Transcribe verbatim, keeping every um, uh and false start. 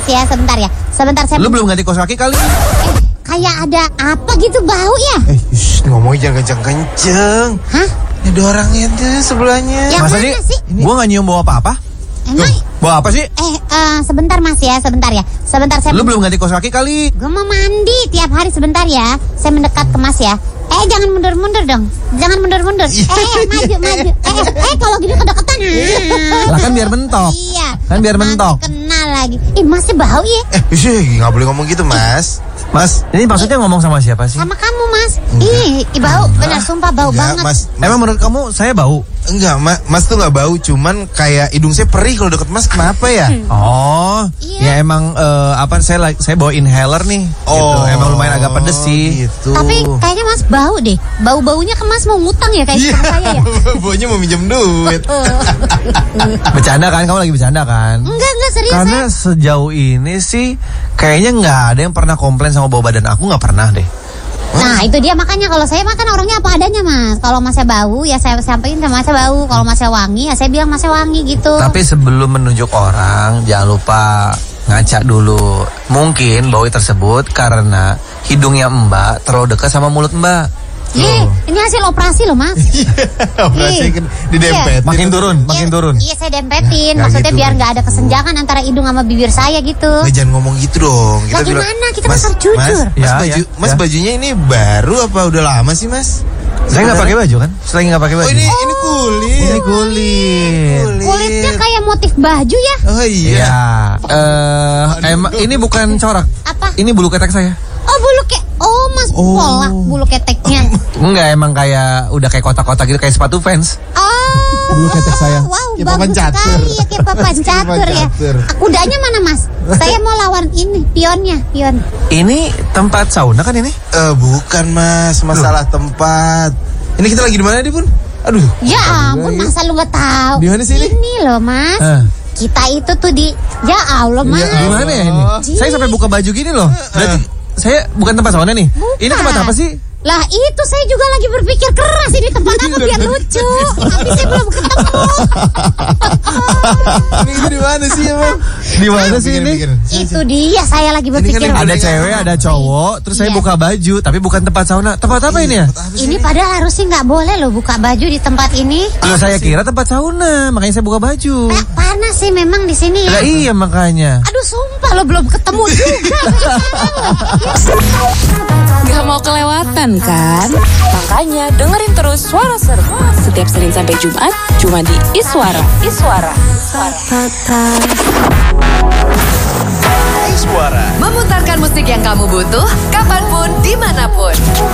ya, sebentar ya. Sebentar saya. Lu belum ganti kaos kaki kali? Eh, kayak ada apa gitu bau ya? Eh, shh, ngomongnya jangan kenceng-kenceng. Hah? Ada orangnya tuh sebelahnya. Yang Masa mana sih? Gua gak nyium bau apa-apa. Emang? Bau apa sih? Eh, uh, sebentar mas ya, sebentar ya. Sebentar saya. Lu belum ganti kaos kaki kali? Gue mau mandi tiap hari, sebentar ya. Saya mendekat ke mas ya. Eh, jangan mundur-mundur dong. Jangan mundur-mundur. Eh, maju, maju. Eh, eh, kalau gitu kedekatan. Lah kan biar mentok. Iya. Kan biar Nanti mentok. kenal lagi. Ih, masih bau ya? Eh, sih, nggak boleh ngomong gitu, Mas. Mas, ini maksudnya ngomong sama siapa sih? Sama kamu mas. Ih, ih, bau. Benar, sumpah bau Enggak, banget. Mas, Mas. Emang menurut kamu saya bau? Enggak, Ma, Mas tuh nggak bau, cuman kayak hidung saya perih kalau deket Mas. Kenapa ya? Oh, Iya. ya emang eh, apa saya like- saya bawa inhaler nih. Gitu. Oh, Emang lumayan agak pedes sih. Gitu. Tapi kayaknya mas bau deh. Bau-baunya ke mas mau ngutang ya kayak Iya, sama saya ya. baunya mau minjem duit. Bercanda kan? Kamu lagi bercanda kan? Enggak, enggak serius Karena saya. sejauh ini sih kayaknya nggak ada yang pernah komplain sama bau badan aku, nggak pernah deh. Nah itu dia makanya kalau saya makan orangnya apa adanya mas. Kalau masnya bau ya saya sampaikan sama masnya bau. Kalau masnya wangi ya saya bilang masnya wangi gitu. Tapi sebelum menunjuk orang, jangan lupa ngaca dulu. Mungkin bau tersebut karena hidungnya Mbak terlalu dekat sama mulut Mbak. Ih, ini hasil operasi loh mas. Operasi Ih. kan didempetin. Makin turun, makin Iya, turun. Iya saya dempetin. Nggak Maksudnya gitu, biar nggak nggak ada gitu. kesenjangan antara hidung sama bibir saya gitu. Nggak, jangan ngomong gitu dong. Lah bilang- gimana? Kita kan Mas, harus jujur. Mas, mas, Ya, baju, ya, mas ya. bajunya ini baru apa udah lama sih, Mas? Saya nggak pakai baju kan? Selagi nggak pakai baju. Oh, ini ini kulit. Ini kulit. Kulitnya kayak motif baju ya? Oh iya. Iya. Eh, emang ini bukan corak. Apa? Ini bulu ketek saya. Oh bulu ke, oh mas Oh. pola bulu keteknya. Enggak, emang kayak udah kayak kotak-kotak gitu, kayak sepatu fans. Oh. Bulu ketek saya. Wow, Kayak papan bagus catur. sekali ya kayak papan Kayak catur papan ya. catur. Kudanya mana mas? Saya mau lawan ini pionnya, pion. Ini tempat sauna kan ini? Eh, bukan, Mas, masalah tempat. Ini kita lagi di mana, Di, Pun? Aduh. Ya ampun, masa lu nggak tahu? Di mana sih ini? Ini loh mas. Eh. Kita itu tuh di, ya Allah mas. Di mana ya ini? Di- Saya sampai buka baju gini loh. Berarti saya bukan tempat sauna nih. Bukan. Ini tempat apa sih? Lah itu saya juga lagi berpikir keras ini tempat apa biar lucu. Tapi saya belum ketemu. Ini kita di mana sih, Emang? Di mana sih Bikin, ini? bikin. Itu dia saya lagi berpikir. yang Ada Boleh cewek, nggak? ada cowok, terus saya Iya. buka baju, tapi bukan tempat sauna. Tempat apa ini ya? Ini padahal harusnya nggak boleh loh buka baju di tempat ini. Loh, saya kira tempat sauna, makanya saya buka baju. Eh, panas sih memang di sini ya. Lah iya makanya. Aduh sumpah lo belum ketemu juga. Gak mau kelewatan kan? Makanya dengerin terus Suara Seru setiap Senin sampai Jumat cuma di Iswara. Iswara. Iswara. Memutarkan musik yang kamu butuh, kapanpun, dimanapun.